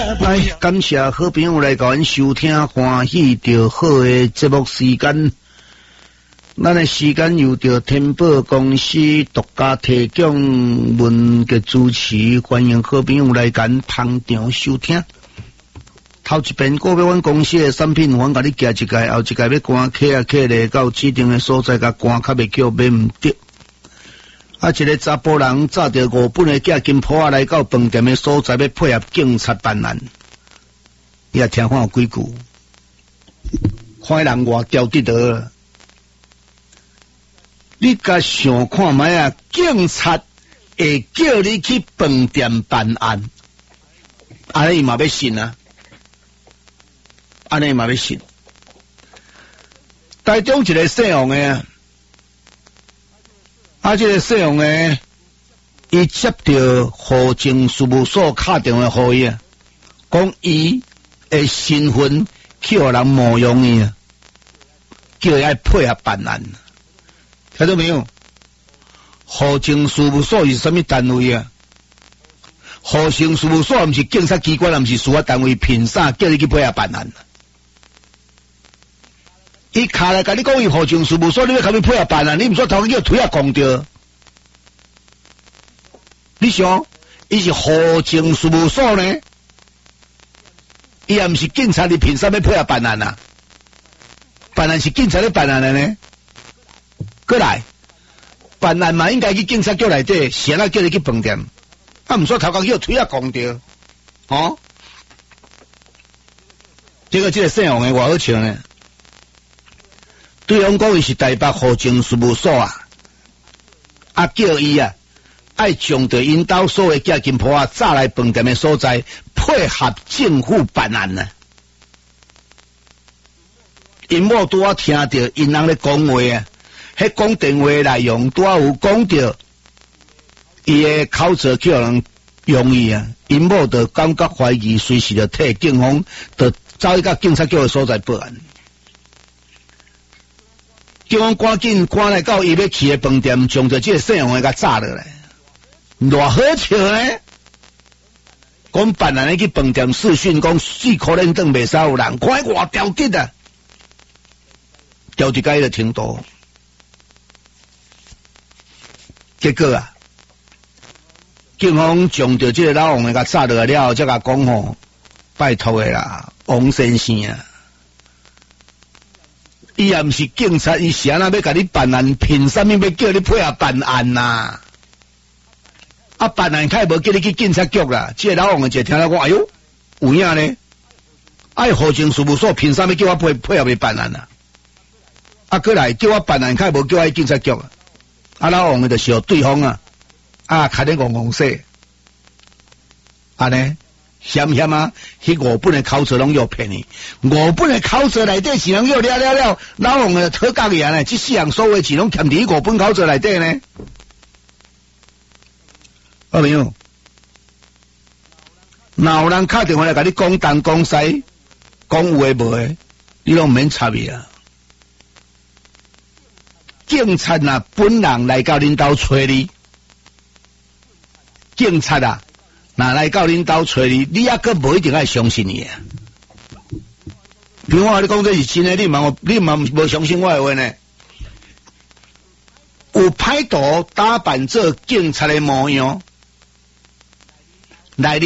来，感谢好朋友来甲阮收听，欢喜着好的节目时间。咱的时间由着天宝公司独家提供，文嘅主持，欢迎好朋友来甲捧场收听。头一遍购买阮公司的产品，阮甲你寄一届，后一届要赶客咧到指定的所在，甲赶较袂叫买唔得。一个查甫人揸着5本的假金铺来到饭店的所在，要配合警察办案。伊也听看有几句，看人外调得到。你甲想看卖啊？警察会叫你去饭店办案，安尼伊嘛要信啊？安尼嘛要信？台中一个姓王的这个姓王的，伊接到户政事务所打电话给伊，讲伊的身份去互人冒用伊啊，叫伊爱配合办案。听到没有？户政事务所是什么单位啊？户政事务所不是警察机关，也不是司法单位，凭啥叫你去配合办案？伊卡来跟你讲，伊户政事务所，你要甲伊配合办案，你唔说头叫推下讲着？你想，伊是户政事务所呢？伊也唔是警察，你凭啥要配合办案啊？办案是警察咧办案的呢？过来，办案嘛应该去警察局内底，谁来叫你去饭店？啊，唔说头壳叫推下讲着，哦？结果这个姓王的外好笑呢，对方讲伊是台北户政事务所啊，叫伊啊，爱将着因兜所有假金铺早来饭店的所在，配合政府办案啊。因某拄啊听到因人咧讲话啊。迄讲电话内容拄有讲到伊的口舌叫人容易啊，因某就感觉怀疑，随时就替警方就走去甲警察局的所在报案。警方赶紧赶来到伊要去的饭店，将着这个姓王的甲炸落来，偌好笑呢！讲办案的去饭店视讯，讲4块钱顿袂使有人，看偌调得啊！调一届就程度。结果啊，警方将着这个老王的甲炸落来了后，才甲讲吼，拜托的啦，王先生啊，伊也毋是警察，伊是安那要甲你办案，凭啥物要叫你配合办案呐？啊，办案开无叫你去警察局啦，这个老王就听到讲，哎呦，有影呢，爱户政事务所凭啥物叫我配合你办案啊？啊，过来叫我办案开无叫我去警察局啊？啊，老王就笑对方啊，开咧戆戆说，安尼险险啊！迄5本的口册拢要骗你，5本的口册内底是拢要了，老王的讨价个呢，这4样所有钱拢欠伫5本口册内底呢。好朋友，哪有人打电话来甲你讲东讲西，讲有诶无诶，你拢毋免插伊啊。警察啊，本人来到恁兜找你，警察啊，若来到恁兜找你，你还阁无一定爱相信伊啊。比如我你讲这是真诶，你嘛无相信我诶话呢？有歹徒打扮做警察诶模样来。